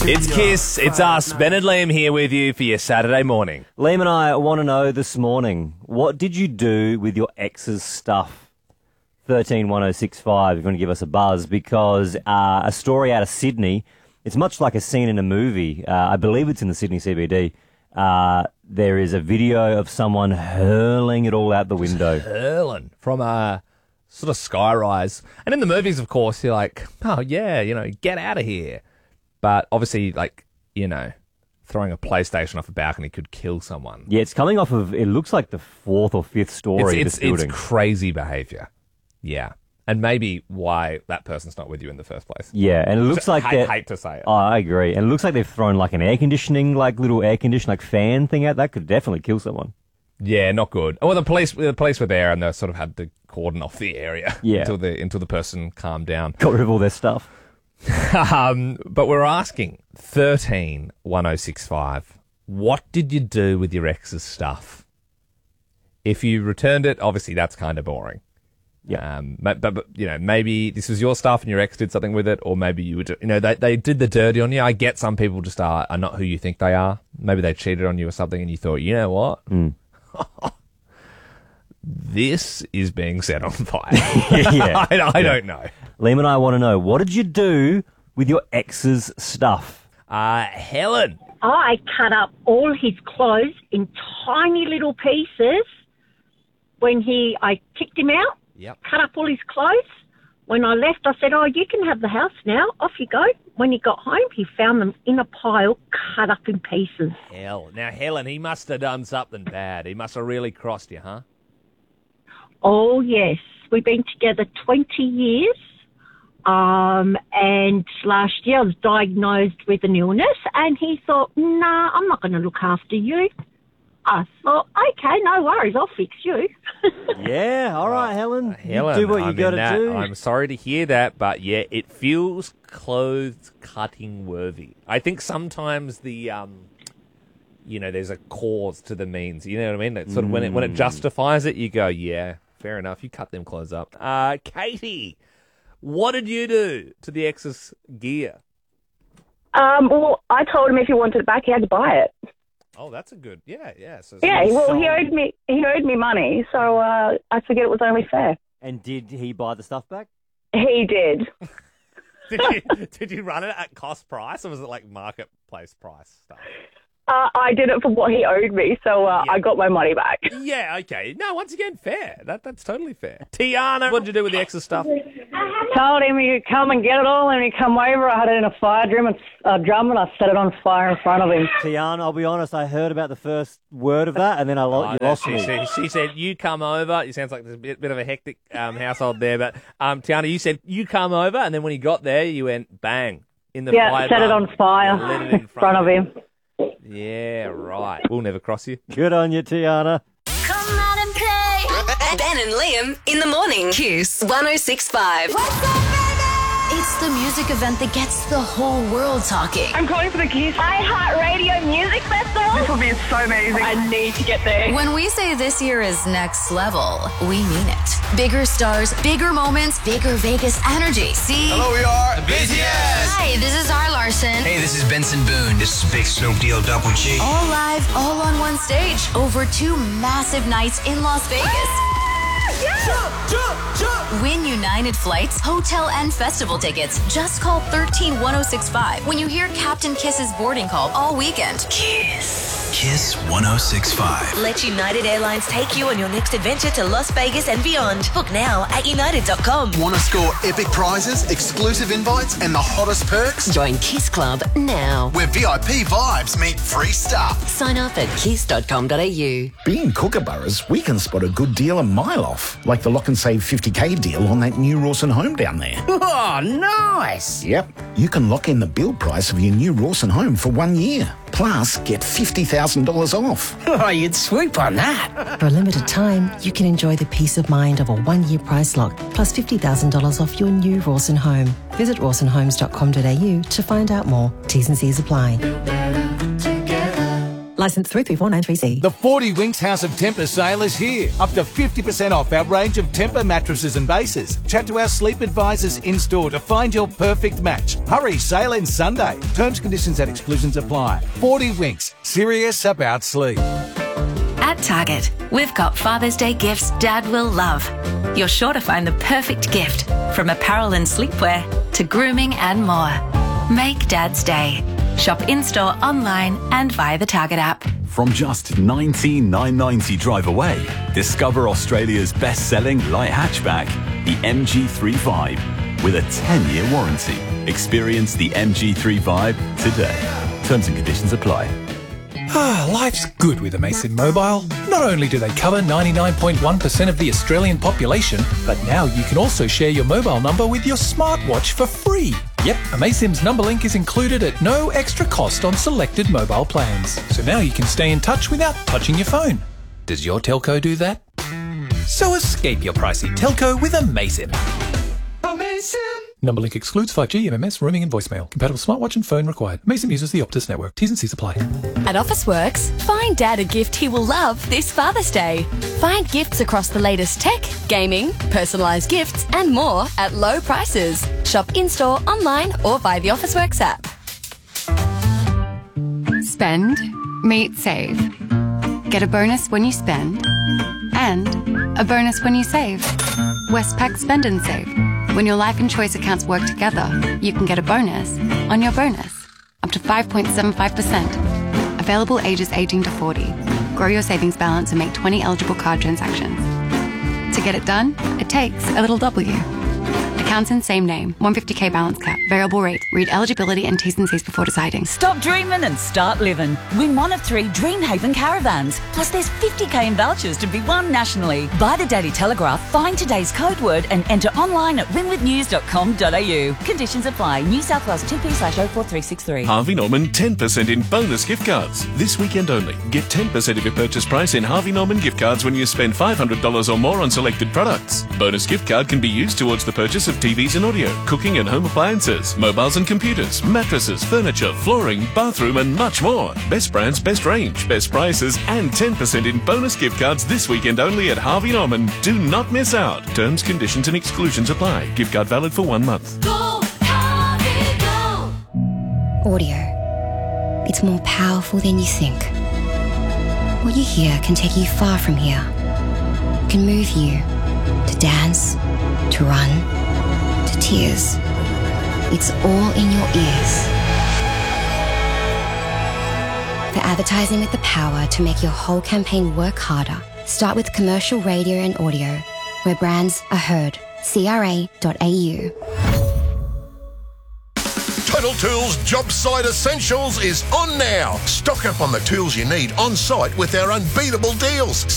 It's Kiss, it's us, Ben and Liam here with you for your Saturday morning. Liam and I want to know this morning, what did you do with your ex's stuff? 131065, if you want to give us a buzz, because a story out of Sydney, it's much like a scene in a movie. I believe it's in the Sydney CBD. There is a video of someone hurling it all out the window. Hurling from a sort of skyrise. And in the movies, of course, you're like, oh yeah, get out of here. But obviously, throwing a PlayStation off a balcony could kill someone. Yeah, it's coming off of, it looks like the fourth or fifth story of this building. It's crazy behaviour. Yeah. And maybe why that person's not with you in the first place. Yeah, and it looks like I hate to say it. Oh, I agree. And it looks like they've thrown like an air conditioning, little air conditioning, fan thing out. That could definitely kill someone. Yeah, not good. Well, the police were there and they sort of had to cordon off the area until the person calmed down. Got rid of all their stuff. But we're asking 131065, what did you do with your ex's stuff? If you returned it, obviously that's kind of boring. Yeah. But maybe this was your stuff and your ex did something with it, or maybe you would, they did the dirty on you. I get some people just are not who you think they are. Maybe they cheated on you or something, and you thought, you know what? This is being set on fire. Yeah. I don't know. Liam and I want to know, what did you do with your ex's stuff? Helen. I cut up all his clothes in tiny little pieces when I kicked him out. Yep. Cut up all his clothes. When I left, I said, you can have the house now. Off you go. When he got home, he found them in a pile, cut up in pieces. Hell. Now, Helen, he must have done something bad. He must have really crossed you, huh? Oh, yes. We've been together 20 years. And last year I was diagnosed with an illness, and he thought, nah, I'm not going to look after you. I thought, okay, no worries, I'll fix you. Yeah, all right, Helen. Helen, you do what you got to do. I'm sorry to hear that, but yeah, it feels clothes cutting worthy. I think sometimes the there's a cause to the means. You know what I mean? That sort of when it justifies it, you go, yeah, fair enough. You cut them clothes up. Katie, what did you do to the ex's gear? Well, I told him if he wanted it back, he had to buy it. Oh, that's a good, yeah. So yeah, well, he owed me money, so I figured it was only fair. And did he buy the stuff back? He did. Did you run it at cost price, or was it like marketplace price stuff? I did it for what he owed me, so I got my money back. Yeah, okay. No, once again, fair. That's totally fair. Tiana, what did you do with the extra stuff? Told him he'd come and get it all, and he come over. I had it in a fire drum, and I set it on fire in front of him. Tiana, I'll be honest, I heard about the first word of that, and then you lost me. She said, you come over. It sounds like there's a bit of a hectic household there, but Tiana, you said, you come over, and then when you got there, you went, bang, in the fire. Yeah, set it on fire lit it in front of him. Yeah, right. We'll never cross you. Good on you, Tiana. Come out and play. Ben and Liam in the morning. Kiss 106.5. What's up, baby? It's the music event that gets the whole world talking. I'm calling for the Kiss iHeartRadio Music Festival. This will be so amazing. I need to get there. When we say this year is next level, we mean it. Bigger stars, bigger moments, bigger Vegas energy. See? Hello, we are the BTS. Hi, this is R. Larson. Hey, this is Benson Boone. This is Big Snoop Deal Double G. All live, all on one stage, over 2 massive nights in Las Vegas. Win United Flights, hotel, and festival tickets. Just call 131065 when you hear Captain Kiss's boarding call all weekend. Kiss 106.5. Let United Airlines take you on your next adventure to Las Vegas and beyond. Book now at united.com. Want to score epic prizes, exclusive invites, and the hottest perks? Join Kiss Club now. Where VIP vibes meet free stuff. Sign up at kiss.com.au. Being Kookaburras, we can spot a good deal a mile off, like the lock and save 50k deal on that new Rawson home down there. Oh, nice! Yep, you can lock in the build price of your new Rawson home for 1 year. Plus, get $50,000 off. Oh, you'd swoop on that. For a limited time, you can enjoy the peace of mind of a 1-year price lock, plus $50,000 off your new Rawson home. Visit rawsonhomes.com.au to find out more. T's and C's apply. Licence 334930C. The 40 Winks House of Tempur sale is here. Up to 50% off our range of Tempur mattresses and bases. Chat to our sleep advisors in-store to find your perfect match. Hurry, sale ends Sunday. Terms, conditions and exclusions apply. 40 Winks. Serious about sleep. At Target, we've got Father's Day gifts Dad will love. You're sure to find the perfect gift, from apparel and sleepwear to grooming and more. Make Dad's day. Shop in-store, online and via the Target app. From just $19,990 drive away, discover Australia's best-selling light hatchback, the MG3 with a 10-year warranty. Experience the MG3 today. Terms and conditions apply. Life's good with Amazon Mobile. Not only do they cover 99.1% of the Australian population, but now you can also share your mobile number with your smartwatch for free. Yep, Amazon's number link is included at no extra cost on selected mobile plans. So now you can stay in touch without touching your phone. Does your telco do that? So escape your pricey telco with Amazon. Amazon! Number link excludes 5G, MMS, roaming and voicemail. Compatible smartwatch and phone required. Amazon uses the Optus network. T's and C's apply. At Officeworks, find Dad a gift he will love this Father's Day. Find gifts across the latest tech, gaming, personalised gifts and more at low prices. Shop in-store, online or via the Officeworks app. Spend, meet, save. Get a bonus when you spend and a bonus when you save. Westpac Spend and Save. When your life and choice accounts work together, you can get a bonus on your bonus, up to 5.75%. Available ages 18 to 40. Grow your savings balance and make 20 eligible card transactions. To get it done, it takes a little W. Accounts in same name, 150k balance cap, variable rate. Read eligibility and T's and C's before deciding. Stop dreaming and start living. Win one of 3 Dreamhaven caravans. Plus there's 50k in vouchers to be won nationally. Buy the Daily Telegraph, find today's code word and enter online at winwithnews.com.au. Conditions apply. New South Wales 2P/04363. Harvey Norman 10% in bonus gift cards. This weekend only. Get 10% of your purchase price in Harvey Norman gift cards when you spend $500 or more on selected products. Bonus gift card can be used towards the purchase of TVs and audio, cooking and home appliances, mobiles and computers, mattresses, furniture, flooring, bathroom and much more. Best brands, best range, best prices and 10% in bonus gift cards this weekend only at Harvey Norman. Do not miss out. Terms, conditions and exclusions apply. Gift card valid for 1 month. Go, Harvey, go! Audio. It's more powerful than you think. What you hear can take you far from here. It can move you to dance, to run, to tears. It's all in your ears. For advertising with the power to make your whole campaign work harder, start with commercial radio and audio, where brands are heard. CRA.au. Total Tools Job Site Essentials is on now. Stock up on the tools you need on site with our unbeatable deals.